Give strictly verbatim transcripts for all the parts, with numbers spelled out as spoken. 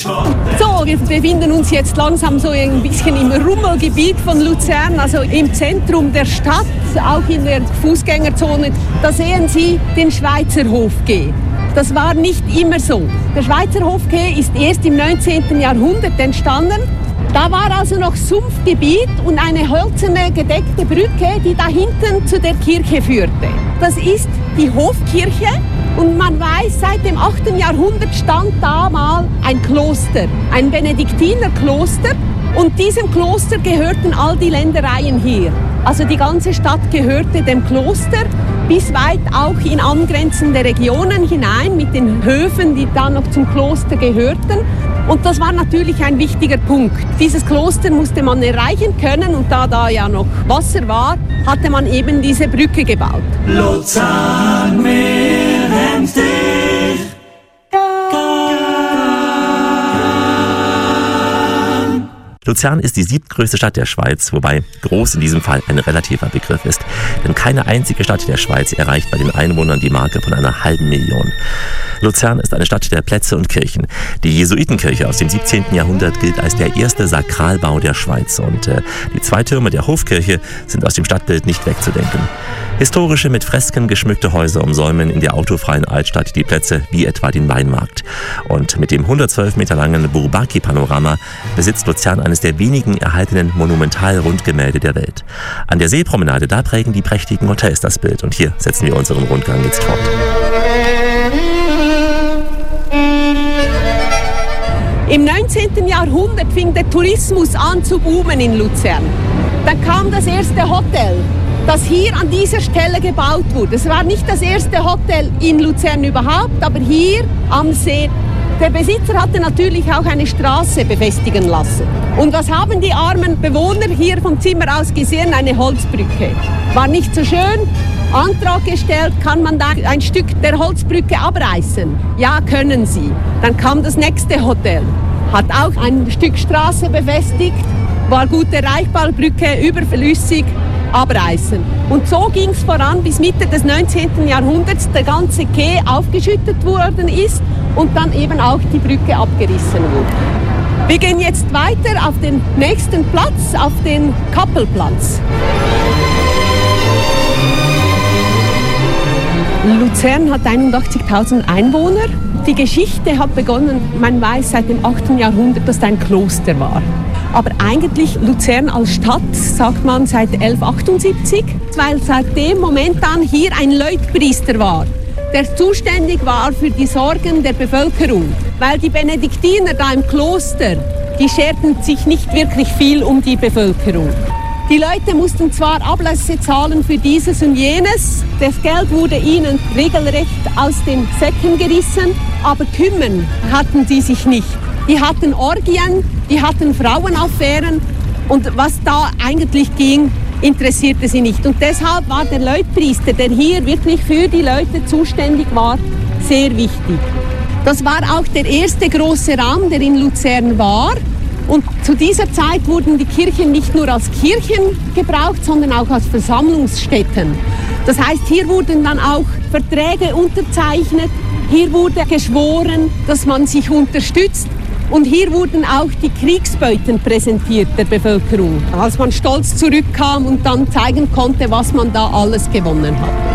So, wir befinden uns jetzt langsam so ein bisschen im Rummelgebiet von Luzern, also im Zentrum der Stadt, auch in der Fußgängerzone. Da sehen Sie den Schweizer Hofquai. Das war nicht immer so. Der Schweizer Hofquai ist erst im neunzehnten Jahrhundert entstanden. Da war also noch Sumpfgebiet und eine hölzerne gedeckte Brücke, die da hinten zu der Kirche führte. Das ist die Hofkirche und man weiß, seit dem achten Jahrhundert stand da mal ein Kloster, ein Benediktinerkloster. Und diesem Kloster gehörten all die Ländereien hier. Also die ganze Stadt gehörte dem Kloster, bis weit auch in angrenzende Regionen hinein mit den Höfen, die dann noch zum Kloster gehörten. Und das war natürlich ein wichtiger Punkt. Dieses Kloster musste man erreichen können und da da ja noch Wasser war, hatte man eben diese Brücke gebaut. Luzern, wir haben dich. Luzern ist die siebtgrößte Stadt der Schweiz, wobei groß in diesem Fall ein relativer Begriff ist. Denn keine einzige Stadt der Schweiz erreicht bei den Einwohnern die Marke von einer halben Million. Luzern ist eine Stadt der Plätze und Kirchen. Die Jesuitenkirche aus dem siebzehnten Jahrhundert gilt als der erste Sakralbau der Schweiz und äh, die zwei Türme der Hofkirche sind aus dem Stadtbild nicht wegzudenken. Historische, mit Fresken geschmückte Häuser umsäumen in der autofreien Altstadt die Plätze wie etwa den Weinmarkt. Und mit dem hundertzwölf Meter langen Bourbaki-Panorama besitzt Luzern eines der wenigen erhaltenen Monumental-Rundgemälde der Welt. An der Seepromenade, da prägen die prächtigen Hotels das Bild. Und hier setzen wir unseren Rundgang jetzt fort. Im neunzehnten Jahrhundert fing der Tourismus an zu boomen in Luzern. Dann kam das erste Hotel, das hier an dieser Stelle gebaut wurde. Es war nicht das erste Hotel in Luzern überhaupt, aber hier am See. Der Besitzer hatte natürlich auch eine Straße befestigen lassen. Und was haben die armen Bewohner hier vom Zimmer aus gesehen? Eine Holzbrücke. War nicht so schön. Antrag gestellt, kann man da ein Stück der Holzbrücke abreißen? Ja, können Sie. Dann kam das nächste Hotel. Hat auch ein Stück Straße befestigt, war gut erreichbar, Brücke überflüssig, abreißen. Und so ging es voran, bis Mitte des neunzehnten Jahrhunderts der ganze Quai aufgeschüttet worden ist und dann eben auch die Brücke abgerissen wurde. Wir gehen jetzt weiter auf den nächsten Platz, auf den Kappelplatz. Luzern hat einundachtzigtausend Einwohner. Die Geschichte hat begonnen, man weiß, seit dem achten Jahrhundert, dass es ein Kloster war. Aber eigentlich Luzern als Stadt sagt man seit elfhundertachtundsiebzig, weil seit dem Moment an hier ein Leutpriester war, der zuständig war für die Sorgen der Bevölkerung. Weil die Benediktiner da im Kloster, die scherten sich nicht wirklich viel um die Bevölkerung. Die Leute mussten zwar Ablässe zahlen für dieses und jenes, das Geld wurde ihnen regelrecht aus den Säcken gerissen, aber kümmern hatten sie sich nicht. Die hatten Orgien, die hatten Frauenaffären und was da eigentlich ging, interessierte sie nicht. Und deshalb war der Leutpriester, der hier wirklich für die Leute zuständig war, sehr wichtig. Das war auch der erste große Raum, der in Luzern war. Und zu dieser Zeit wurden die Kirchen nicht nur als Kirchen gebraucht, sondern auch als Versammlungsstätten. Das heißt, hier wurden dann auch Verträge unterzeichnet, hier wurde geschworen, dass man sich unterstützt. Und hier wurden auch die Kriegsbeuten präsentiert der Bevölkerung, als man stolz zurückkam und dann zeigen konnte, was man da alles gewonnen hatte.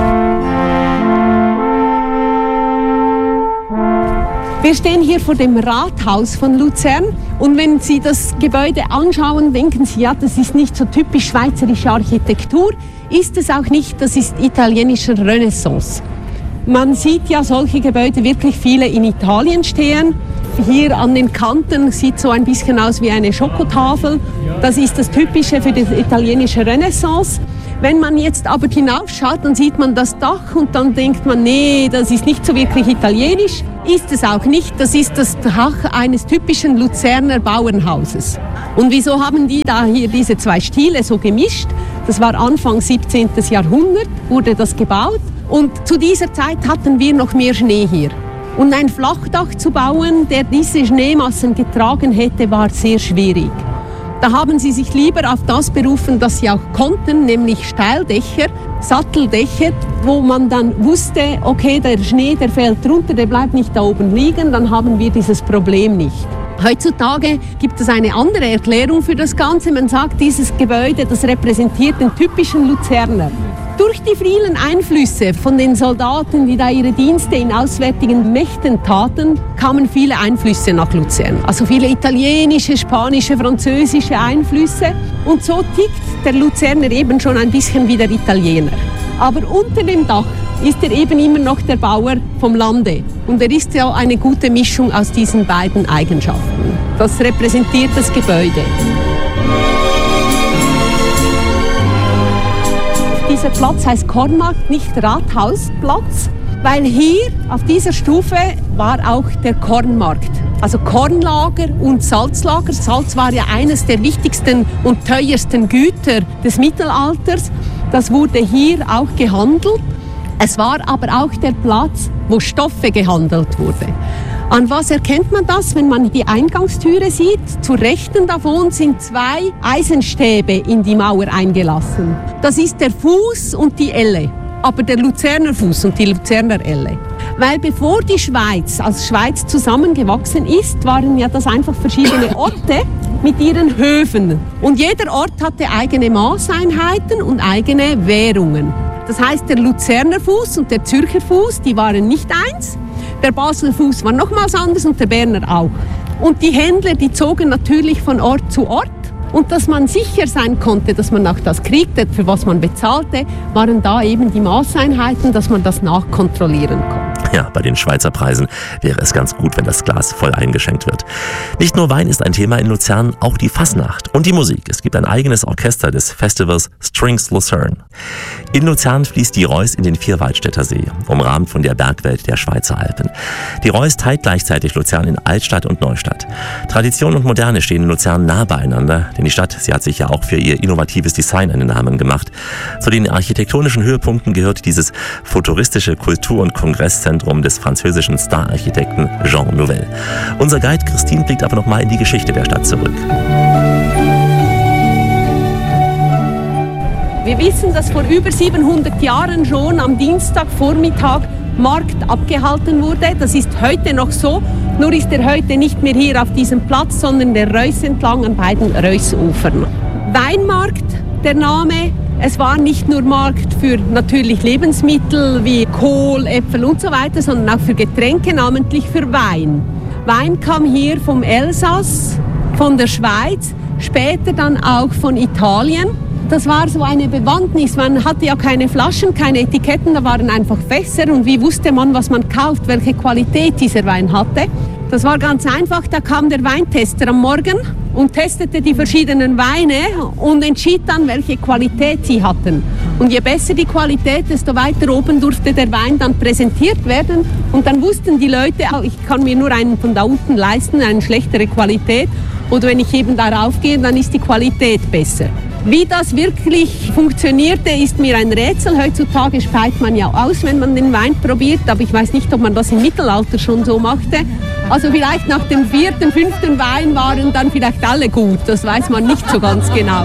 Wir stehen hier vor dem Rathaus von Luzern und wenn Sie das Gebäude anschauen, denken Sie, ja, das ist nicht so typisch schweizerische Architektur. Ist es auch nicht, das ist italienische Renaissance. Man sieht ja solche Gebäude wirklich viele in Italien stehen. Hier an den Kanten sieht so ein bisschen aus wie eine Schokotafel. Das ist das Typische für die italienische Renaissance. Wenn man jetzt aber hinaufschaut, dann sieht man das Dach und dann denkt man, nee, das ist nicht so wirklich italienisch. Ist es auch nicht, das ist das Dach eines typischen Luzerner Bauernhauses. Und wieso haben die da hier diese zwei Stile so gemischt? Das war Anfang siebzehnten Jahrhundert, wurde das gebaut und zu dieser Zeit hatten wir noch mehr Schnee hier. Und ein Flachdach zu bauen, der diese Schneemassen getragen hätte, war sehr schwierig. Da haben sie sich lieber auf das berufen, das sie auch konnten, nämlich Steildächer, Satteldächer. wo man dann wusste, okay, der Schnee, der fällt runter, der bleibt nicht da oben liegen, dann haben wir dieses Problem nicht. Heutzutage gibt es eine andere Erklärung für das Ganze. Man sagt, dieses Gebäude, das repräsentiert den typischen Luzerner. Durch die vielen Einflüsse von den Soldaten, die da ihre Dienste in auswärtigen Mächten taten, kamen viele Einflüsse nach Luzern. Also viele italienische, spanische, französische Einflüsse. Und so tickt der Luzerner eben schon ein bisschen wie der Italiener. Aber unter dem Dach ist er eben immer noch der Bauer vom Lande. Und er ist ja eine gute Mischung aus diesen beiden Eigenschaften. Das repräsentiert das Gebäude. Dieser Platz heißt Kornmarkt, nicht Rathausplatz, weil hier auf dieser Stufe war auch der Kornmarkt. Also Kornlager und Salzlager. Salz war ja eines der wichtigsten und teuersten Güter des Mittelalters. Das wurde hier auch gehandelt. Es war aber auch der Platz, wo Stoffe gehandelt wurden. An was erkennt man das, wenn man die Eingangstüre sieht? Zur Rechten davon sind zwei Eisenstäbe in die Mauer eingelassen. Das ist der Fuß und die Elle, aber der Luzerner Fuß und die Luzerner Elle. Weil bevor die Schweiz als Schweiz zusammengewachsen ist, waren ja das einfach verschiedene Orte mit ihren Höfen. Und jeder Ort hatte eigene Maßeinheiten und eigene Währungen. Das heißt, der Luzerner Fuß und der Zürcher Fuß, die waren nicht eins. Der Basler Fuß war nochmals anders und der Berner auch. Und die Händler, die zogen natürlich von Ort zu Ort. Und dass man sicher sein konnte, dass man auch das kriegte, für was man bezahlte, waren da eben die Maßeinheiten, dass man das nachkontrollieren konnte. Ja, bei den Schweizer Preisen wäre es ganz gut, wenn das Glas voll eingeschenkt wird. Nicht nur Wein ist ein Thema in Luzern, auch die Fasnacht und die Musik. Es gibt ein eigenes Orchester des Festivals Strings Luzern. In Luzern fließt die Reuss in den Vierwaldstätter See, umrahmt von der Bergwelt der Schweizer Alpen. Die Reuss teilt gleichzeitig Luzern in Altstadt und Neustadt. Tradition und Moderne stehen in Luzern nah beieinander, denn die Stadt, sie hat sich ja auch für ihr innovatives Design einen Namen gemacht. Zu den architektonischen Höhepunkten gehört dieses futuristische Kultur- und Kongresszentrum des französischen Star-Architekten Jean Nouvel. Unser Guide Christine blickt aber noch mal in die Geschichte der Stadt zurück. Wir wissen, dass vor über siebenhundert Jahren schon am Dienstagvormittag Markt abgehalten wurde. Das ist heute noch so, nur ist er heute nicht mehr hier auf diesem Platz, sondern der Reuss entlang an beiden Reusufern. Weinmarkt, der Name. Es war nicht nur Markt für natürlich Lebensmittel wie Kohl, Äpfel und so weiter, sondern auch für Getränke, namentlich für Wein. Wein kam hier vom Elsass, von der Schweiz, später dann auch von Italien. Das war so eine Bewandtnis. Man hatte ja keine Flaschen, keine Etiketten, da waren einfach Fässer. Und wie wusste man, was man kauft, welche Qualität dieser Wein hatte? Das war ganz einfach, da kam der Weintester am Morgen und testete die verschiedenen Weine und entschied dann, welche Qualität sie hatten. Und je besser die Qualität, desto weiter oben durfte der Wein dann präsentiert werden. Und dann wussten die Leute, ich kann mir nur einen von da unten leisten, eine schlechtere Qualität. Oder wenn ich eben darauf gehe, dann ist die Qualität besser. Wie das wirklich funktionierte, ist mir ein Rätsel. Heutzutage speit man ja aus, wenn man den Wein probiert, aber ich weiß nicht, ob man das im Mittelalter schon so machte. Also vielleicht nach dem vierten, fünften Wein waren dann vielleicht alle gut, das weiß man nicht so ganz genau.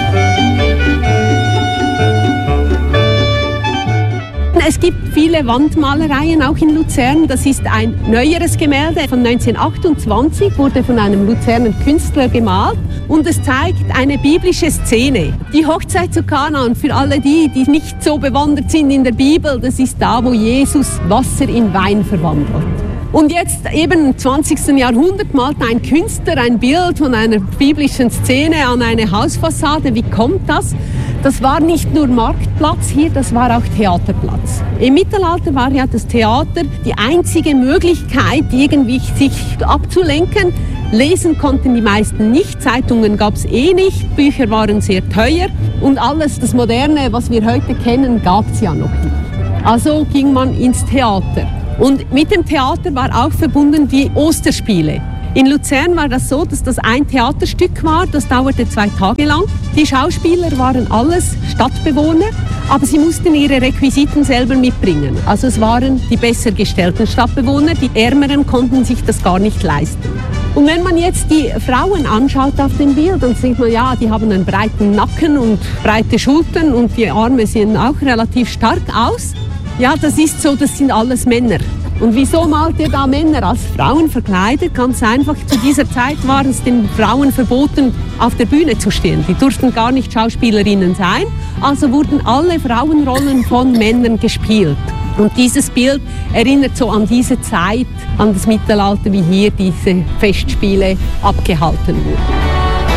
Es gibt viele Wandmalereien auch in Luzern. Das ist ein neueres Gemälde von neunzehnhundertachtundzwanzig, wurde von einem Luzerner Künstler gemalt und es zeigt eine biblische Szene. Die Hochzeit zu Kanaan, für alle die, die nicht so bewandert sind in der Bibel, das ist da, wo Jesus Wasser in Wein verwandelt. Und jetzt eben im zwanzigsten Jahrhundert malt ein Künstler ein Bild von einer biblischen Szene an eine Hausfassade. Wie kommt das? Das war nicht nur Marktplatz hier, das war auch Theaterplatz. Im Mittelalter war ja das Theater die einzige Möglichkeit, irgendwie sich abzulenken. Lesen konnten die meisten nicht, Zeitungen gab es eh nicht, Bücher waren sehr teuer und alles das Moderne, was wir heute kennen, gab es ja noch nicht. Also ging man ins Theater. Und mit dem Theater war auch verbunden die Osterspiele. In Luzern war das so, dass das ein Theaterstück war, das dauerte zwei Tage lang. Die Schauspieler waren alles Stadtbewohner, aber sie mussten ihre Requisiten selber mitbringen. Also es waren die besser gestellten Stadtbewohner, die Ärmeren konnten sich das gar nicht leisten. Und wenn man jetzt die Frauen anschaut auf dem Bild, dann sieht man, ja, die haben einen breiten Nacken und breite Schultern und die Arme sehen auch relativ stark aus. Ja, das ist so, das sind alles Männer. Und wieso malt er da Männer als Frauen verkleidet? Ganz einfach, zu dieser Zeit war es den Frauen verboten, auf der Bühne zu stehen. Die durften gar nicht Schauspielerinnen sein, also wurden alle Frauenrollen von Männern gespielt. Und dieses Bild erinnert so an diese Zeit, an das Mittelalter, wie hier diese Festspiele abgehalten wurden.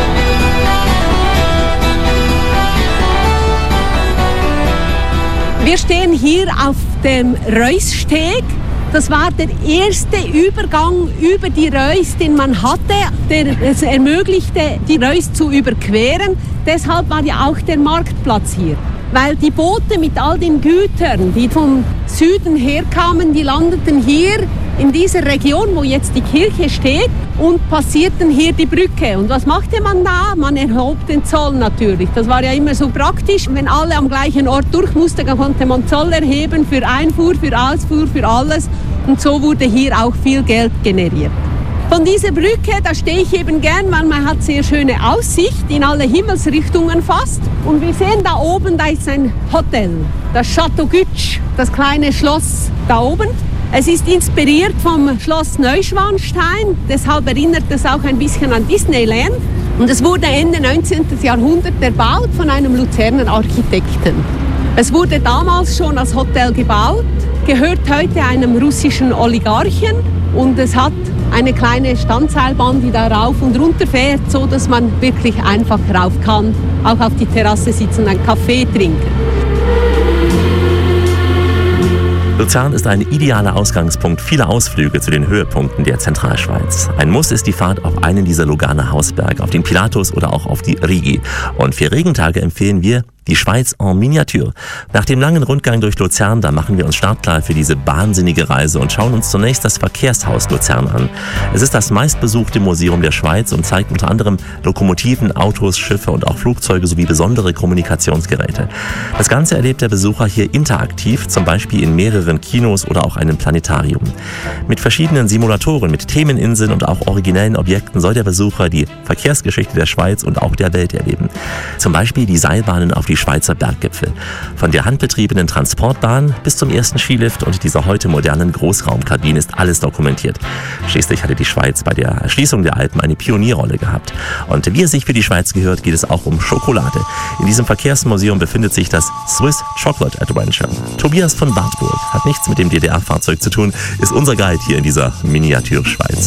Wir stehen hier auf dem Reusssteg. Das war der erste Übergang über die Reuss, den man hatte, der es ermöglichte, die Reuss zu überqueren. Deshalb war ja auch der Marktplatz hier. Weil die Boote mit all den Gütern, die vom Süden herkamen, die landeten hier in dieser Region, wo jetzt die Kirche steht, und passierten hier die Brücke. Und was machte man da? Man erhob den Zoll natürlich. Das war ja immer so praktisch. Wenn alle am gleichen Ort durch mussten, dann konnte man Zoll erheben für Einfuhr, für Ausfuhr, für alles. Und so wurde hier auch viel Geld generiert. Von dieser Brücke, da stehe ich eben gern, weil man hat sehr schöne Aussicht in alle Himmelsrichtungen fast. Und wir sehen da oben, da ist ein Hotel, das Château Gütsch, das kleine Schloss da oben. Es ist inspiriert vom Schloss Neuschwanstein, deshalb erinnert es auch ein bisschen an Disneyland. Und es wurde Ende neunzehnten. Jahrhundert erbaut von einem Luzerner Architekten. Es wurde damals schon als Hotel gebaut, gehört heute einem russischen Oligarchen und es hat eine kleine Standseilbahn, die da rauf und runter fährt, so dass man wirklich einfach rauf kann, auch auf die Terrasse sitzen und einen Kaffee trinken. Luzern ist ein idealer Ausgangspunkt vieler Ausflüge zu den Höhepunkten der Zentralschweiz. Ein Muss ist die Fahrt auf einen dieser Lugana Hausberge, auf den Pilatus oder auch auf die Rigi. Und für Regentage empfehlen wir die Schweiz en Miniatur. Nach dem langen Rundgang durch Luzern, da machen wir uns startklar für diese wahnsinnige Reise und schauen uns zunächst das Verkehrshaus Luzern an. Es ist das meistbesuchte Museum der Schweiz und zeigt unter anderem Lokomotiven, Autos, Schiffe und auch Flugzeuge sowie besondere Kommunikationsgeräte. Das Ganze erlebt der Besucher hier interaktiv, zum Beispiel in mehreren Kinos oder auch einem Planetarium. Mit verschiedenen Simulatoren, mit Themeninseln und auch originellen Objekten soll der Besucher die Verkehrsgeschichte der Schweiz und auch der Welt erleben. Zum Beispiel die Seilbahnen auf die Schweizer Berggipfel. Von der handbetriebenen Transportbahn bis zum ersten Skilift und dieser heute modernen Großraumkabine ist alles dokumentiert. Schließlich hatte die Schweiz bei der Erschließung der Alpen eine Pionierrolle gehabt. Und wie es sich für die Schweiz gehört, geht es auch um Schokolade. In diesem Verkehrsmuseum befindet sich das Swiss Chocolate Adventure. Tobias von Wartburg hat nichts mit dem D D R-Fahrzeug zu tun, ist unser Guide hier in dieser Miniaturschweiz.